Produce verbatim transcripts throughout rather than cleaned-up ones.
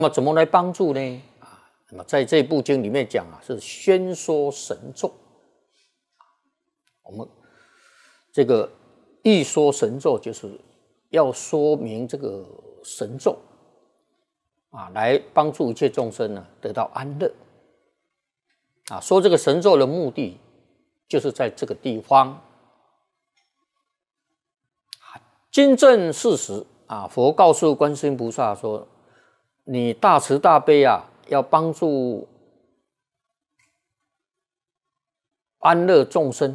那么怎么来帮助呢？啊，那么在这部经里面讲啊，是宣说神咒。我们这个一说神咒，就是要说明这个神咒啊，来帮助一切众生呢得到安乐。啊，说这个神咒的目的，就是在这个地方。经证事实啊，佛告诉观世音菩萨说：“你大慈大悲啊，要帮助安乐众生。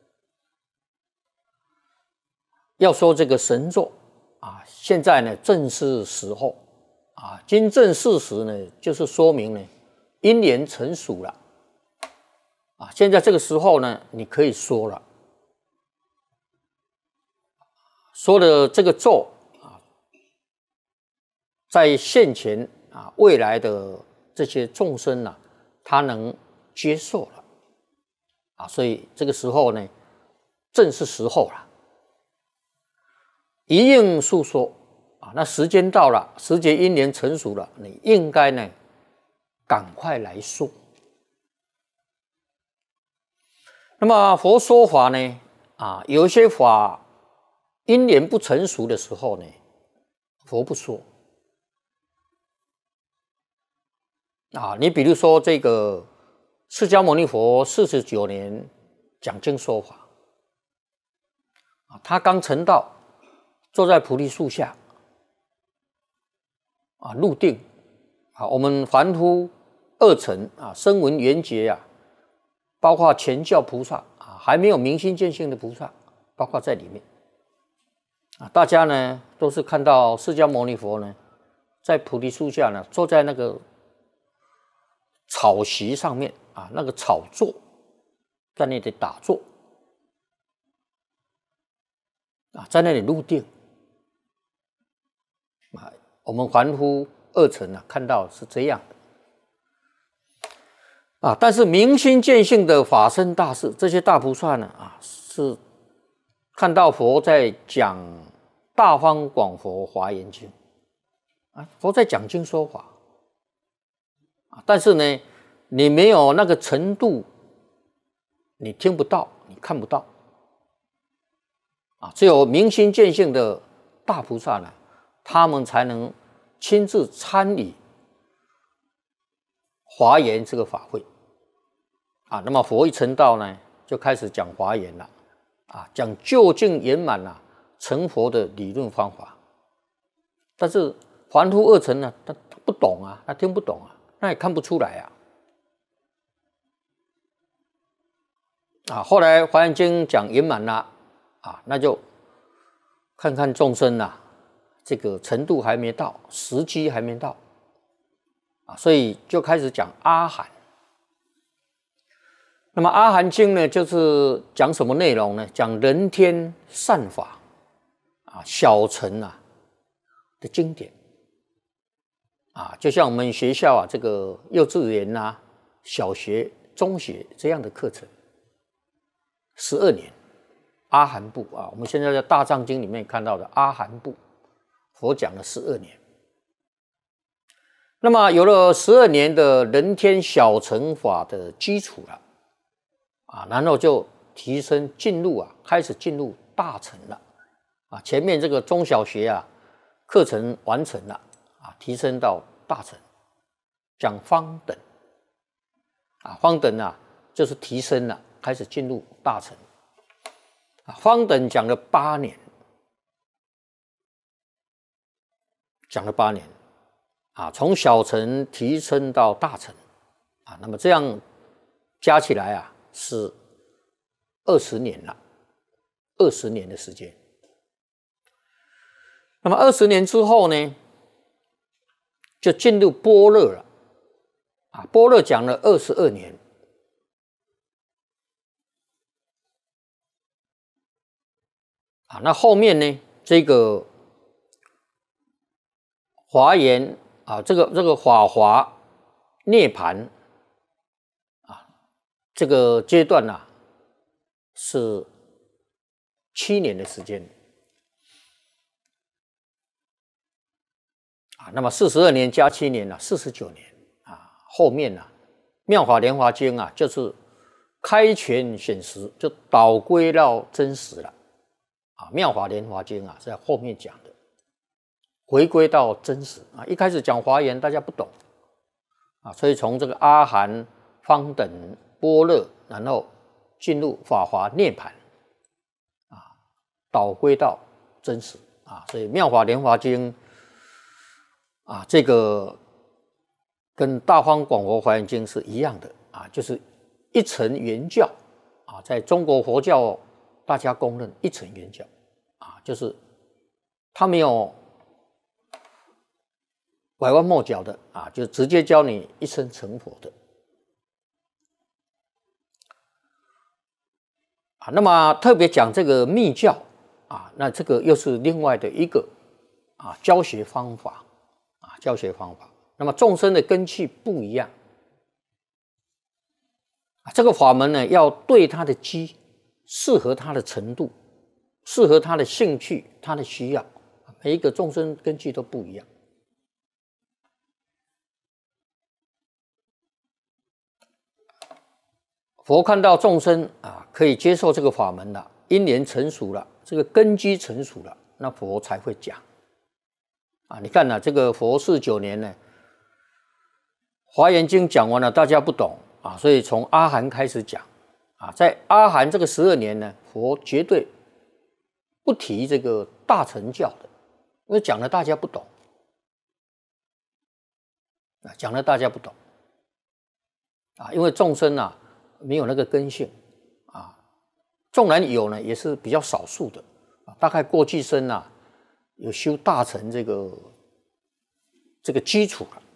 要说这个神咒啊，现在呢正是时候啊。经证事实呢，就是说明呢因缘成熟了啊。现在这个时候呢，你可以说了。”说的这个咒啊，在现前啊、未来的这些众生啊，他能接受了啊，所以这个时候呢，正是时候了。一应诉说啊，那时间到了，时节因缘成熟了，你应该呢，赶快来说。那么佛说法呢，啊，有一些法。因缘不成熟的时候呢，佛不说啊。你比如说这个释迦牟尼佛四十九年讲经说法啊，他刚成道，坐在菩提树下啊，入定啊。我们凡夫二乘啊，声闻缘觉啊，包括全教菩萨啊，还没有明心见性的菩萨，包括在里面。啊，大家呢都是看到释迦牟尼佛呢，在菩提树下呢，坐在那个草席上面啊，那个草座，在那里打坐啊，在那里入定啊。我们凡夫二乘啊，看到是这样啊。但是明心见性的法身大士，这些大菩萨呢啊，是看到佛在讲大方广佛华严经啊，佛在讲经说法啊，但是呢，你没有那个程度，你听不到，你看不到啊。只有明心见性的大菩萨呢，他们才能亲自参与华严这个法会啊。那么佛一成道呢，就开始讲华严了啊，讲究竟圆满了。成佛的理论方法，但是凡夫二乘呢，他不懂啊，他听不懂啊，那也看不出来啊。啊，后来华严经讲圆满了啊，那就看看众生啊，这个程度还没到，时机还没到啊，所以就开始讲阿含。那么阿含经呢，就是讲什么内容呢？讲人天善法。啊，小乘啊的经典啊，就像我们学校啊，这个幼稚园啊、小学、中学这样的课程，十二年阿含部啊，我们现在在大藏经里面看到的阿含部，佛讲了十二年。那么有了十二年的人天小乘法的基础了啊，然后就提升进入啊，开始进入大乘了。啊，前面这个中小学啊课程完成了啊，提升到大乘，讲方等啊，方等啊就是提升了，开始进入大乘啊。方等讲了八年，讲了八年啊，从小乘提升到大乘啊，那么这样加起来啊是二十年了，二十年的时间。那么二十年之后呢，就进入般若了啊。般若讲了二十二年啊。那后面呢，这个华严啊，这个这个法华涅槃啊，这个阶段啊，是七年的时间。 啊，那么四十二年加七年啊，四十九年啊，后面啊，《妙法莲华经》啊，就是开权显实，就导归到真实了啊，《妙法莲华经》啊，在后面讲的，回归到真实啊。一开始讲华严，大家不懂啊，所以从这个阿含、方等、般若，然后进入法华涅槃啊，导归到真实啊，所以《妙法莲华经》啊，这个跟《大方广佛华严经》是一样的啊，就是一乘圆教啊，在中国佛教大家公认一乘圆教啊，就是它没有拐弯抹角的啊，就直接教你一生成佛的啊。那么特别讲这个密教啊，那这个又是另外的一个啊教学方法啊，教学方法。那么众生的根器不一样啊，这个法门呢，要对他的机，适合他的程度，适合他的兴趣，他的需要，每一个众生根器都不一样。佛看到众生啊，可以接受这个法门了，因缘成熟了，这个根基成熟了，那佛才会讲啊。你看呢、啊，这个佛四九年呢，《华严经》讲完了，大家不懂啊，所以从阿含开始讲啊。在阿含这个十二年呢，佛绝对不提这个大乘教的，因为讲了大家不懂啊，讲了大家不懂啊，因为众生啊没有那个根性啊，纵然有呢，也是比较少数的啊。大概过去生啊有修大乘这个这个基础了。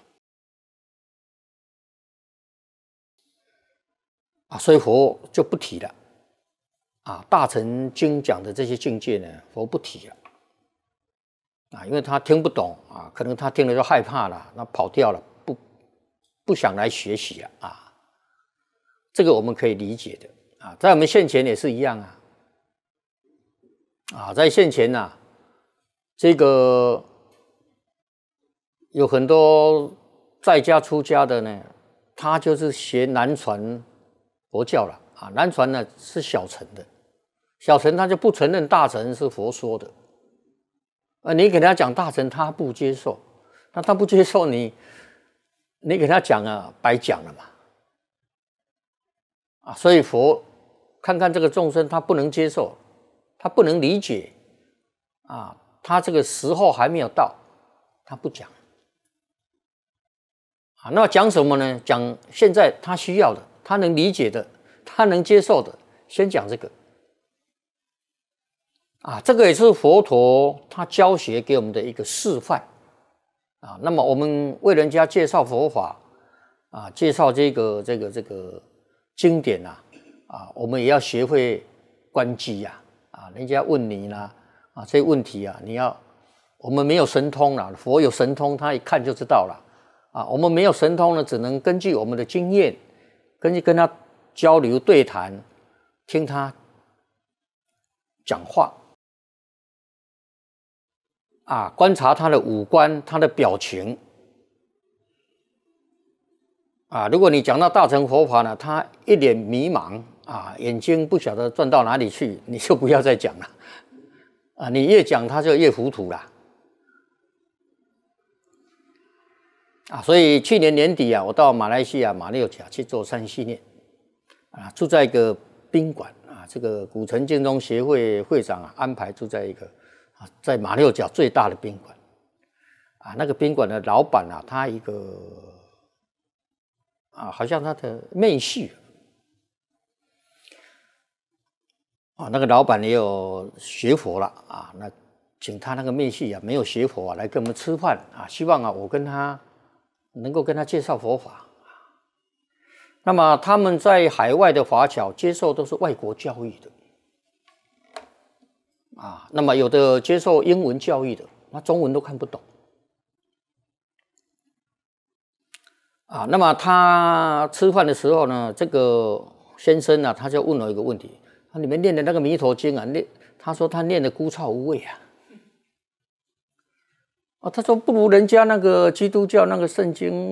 啊，所以佛就不提了啊。大乘经讲的这些境界呢，佛不提了啊，因为他听不懂啊，可能他听了就害怕了，那跑掉了，不不想来学习了啊。这个我们可以理解的啊，在我们现前也是一样啊。啊，在现前呐、啊，这个有很多在家出家的呢，他就是学南传佛教了啊，南传呢是小乘的，小乘他就不承认大乘是佛说的，啊，你给他讲大乘，他不接受，那他不接受你，你给他讲啊，白讲了嘛，啊，所以佛看看这个众生，他不能接受，他不能理解，啊，他这个时候还没有到，他不讲，啊，那讲什么呢？讲现在他需要的。他能理解的，他能接受的，先讲这个啊，这个也是佛陀他教学给我们的一个示范啊。那么我们为人家介绍佛法啊，介绍这个这个这个经典啊啊，我们也要学会关机呀啊，人家问你呢啊，这些问题啊，你要我们没有神通了，佛有神通，他一看就知道了啊。我们没有神通呢，只能根据我们的经验。根据跟他交流对谈，听他讲话啊，观察他的五官、他的表情啊。如果你讲到大乘佛法呢，他一脸迷茫啊，眼睛不晓得转到哪里去，你就不要再讲了啊。你越讲他就越糊涂了啊。所以去年年底啊，我到马来西亚马六甲去做三系列。啊，住在一个宾馆啊，这个古城建中协会会长啊安排住在一个啊，在马六甲最大的宾馆啊，那个宾馆的老板啊，他一个啊，好像他的妹婿啊，那个老板也有学佛了啊，那请他那个妹婿啊，没有学佛啊，来跟我们吃饭啊，希望啊，我跟他能够跟他介绍佛法。那么他们在海外的华侨接受都是外国教育的啊，那么有的接受英文教育的，那中文都看不懂啊。那么他吃饭的时候呢，这个先生呢、啊，他就问了一个问题：啊，你们念的那个弥陀经啊，念他说他念的枯燥无味啊。 啊，他说不如人家那个基督教那个圣经